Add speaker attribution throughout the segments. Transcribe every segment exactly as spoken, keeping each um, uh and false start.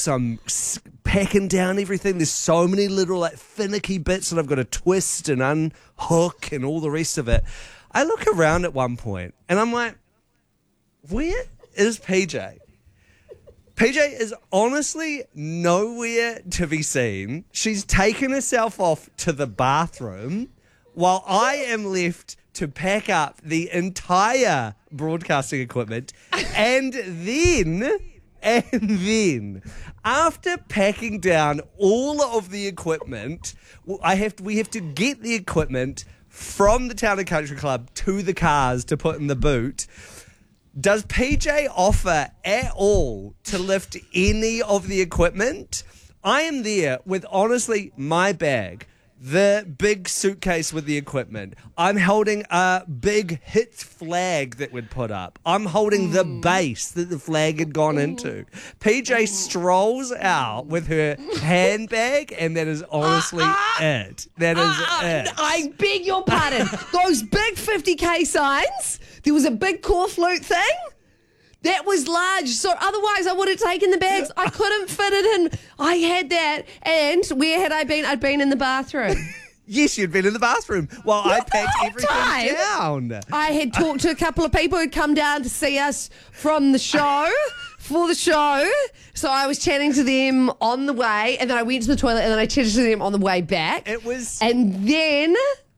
Speaker 1: So I'm s- packing down everything. There's so many little like finicky bits that I've got to twist and unhook and all the rest of it. I look around at one point and I'm like, where is P J? P J is honestly nowhere to be seen. She's taken herself off to the bathroom while I am left to pack up the entire broadcasting equipment. And then, and then, after packing down all of the equipment, I have to, we have to get the equipment from the Town and Country Club to the cars to put in the boot. Does P J offer at all to lift any of the equipment? I am there with, honestly, my bag, the big suitcase with the equipment. I'm holding a big hit flag that we'd put up. I'm holding the base that the flag had gone into. P J strolls out with her handbag, and that is honestly
Speaker 2: uh, uh,
Speaker 1: it. That is
Speaker 2: uh, uh,
Speaker 1: it.
Speaker 2: I beg your pardon. Those big fifty K signs, there was a big core flute thing. That was large, so otherwise I would have taken the bags. I couldn't fit it in. I had that, and where had I been? I'd been in the bathroom.
Speaker 1: Yes, you'd been in the bathroom while
Speaker 2: Not
Speaker 1: I
Speaker 2: the
Speaker 1: packed
Speaker 2: whole
Speaker 1: everything
Speaker 2: time.
Speaker 1: down.
Speaker 2: I had talked to a couple of people who'd come down to see us from the show, for the show. So I was chatting to them on the way, and then I went to the toilet, and then I chatted to them on the way back.
Speaker 1: It was...
Speaker 2: And then,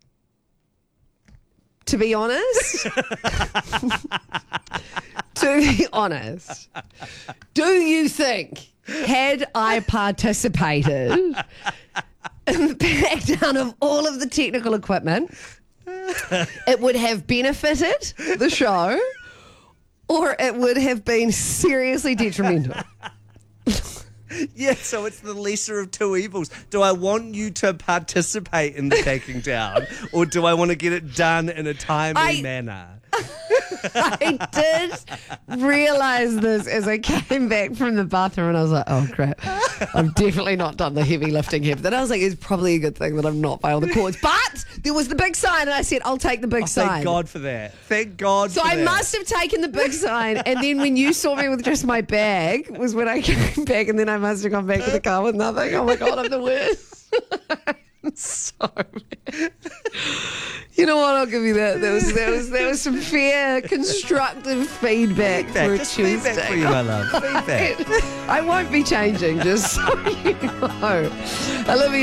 Speaker 2: to be honest... To be honest, do you think, had I participated in the pack down of all of the technical equipment, it would have benefited the show, or it would have been seriously detrimental?
Speaker 1: Yeah, so it's the lesser of two evils. Do I want you to participate in the taking down, or do I want to get it done in a timely
Speaker 2: I-
Speaker 1: manner?
Speaker 2: I did realise this as I came back from the bathroom, and I was like, oh crap, I've definitely not done the heavy lifting here. But then I was like, it's probably a good thing that I'm not by all the cords. But there was the big sign, and I said, I'll take the big
Speaker 1: Oh,
Speaker 2: sign.
Speaker 1: thank God for that. Thank God
Speaker 2: So
Speaker 1: for
Speaker 2: I
Speaker 1: that.
Speaker 2: must have taken the big sign, and then when you saw me with just my bag was when I came back, and then I must have gone back to the car with nothing. Oh my God, I'm the worst. I'm so bad. You know what? I'll give you that. There was there was there was some fair, constructive feedback,
Speaker 1: Feedback,
Speaker 2: for a
Speaker 1: just
Speaker 2: Tuesday.
Speaker 1: feedback for you, my love. Feedback.
Speaker 2: I won't be changing, just so you know. I love you.